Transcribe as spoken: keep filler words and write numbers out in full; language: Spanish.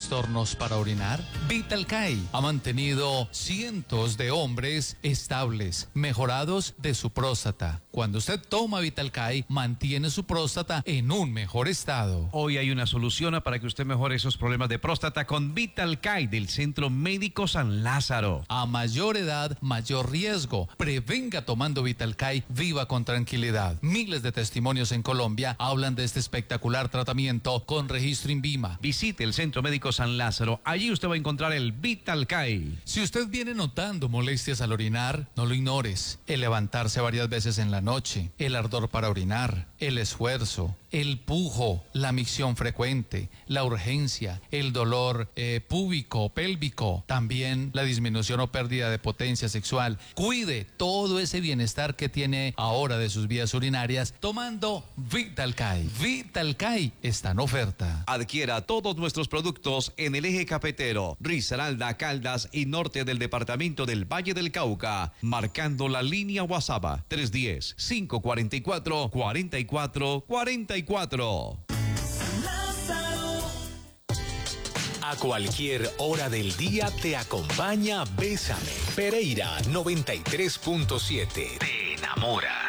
trastornos para orinar? Vitalcay ha mantenido cientos de hombres estables, mejorados de su próstata. Cuando usted toma Vitalcay, mantiene su próstata en un mejor estado. Hoy hay una solución para que usted mejore esos problemas de próstata con Vitalcay del Centro Médico San Lázaro. A mayor edad, mayor riesgo. Prevenga tomando Vitalcay, viva con tranquilidad. Miles de testimonios en Colombia hablan de este espectacular tratamiento con registro INVIMA. Visite el Centro Médico San Lázaro. Allí usted va a encontrar el Vitalcay. Si usted viene notando molestias al orinar, no lo ignores. El levantarse varias veces en la noche, el ardor para orinar, el esfuerzo, el pujo, la micción frecuente, la urgencia, el dolor eh, púbico, pélvico, también la disminución o pérdida de potencia sexual. Cuide todo ese bienestar que tiene ahora de sus vías urinarias tomando Vitalcay. Vitalcay está en oferta. Adquiera todos nuestros productos en el eje cafetero, Risaralda, Caldas y norte del departamento del Valle del Cauca, marcando la línea WhatsApp tres uno cero, cinco cuatro cuatro, cuatro cuatro cuatro cuatro. A cualquier hora del día te acompaña Bésame. Pereira noventa y tres punto siete. Te enamora.